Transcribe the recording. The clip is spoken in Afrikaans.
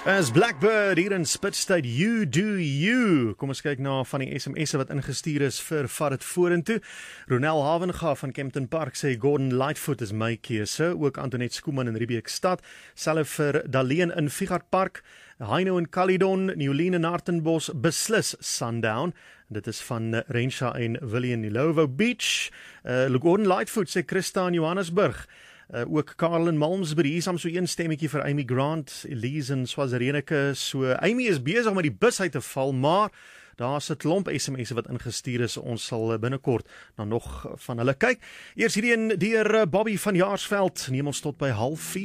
As Blackbird hier in Spitstyd, You Do You. Kom ons kyk na van die SMS'e wat ingestuur is vir Vat Dit Vorentoe. Ronel Havenga van Kempton Park sê Gordon Lightfoot is my keuse. Ook Antoinette Skooman in Riebeekstad. Selfe vir Daleen in Figart Park. Heino in Caledon, Niolene in Hartenbos, beslis Sundown. Dit is van Rensha en Willie in Nilovo Beach. Gordon Lightfoot sê Christa in Johannesburg. Ook Karl in Malmesbury, hier is so een stemmetjie vir Amy Grant, Elise in Swazirenike. So Amy is besig om uit die bus uit te val, maar daar's 'n klomp SMS'e wat ingestuur is. Ons sal binnekort na nog van hulle kyk. Eers hierdie een deur Bobby van Jaarsveld, neem ons tot by 3:30.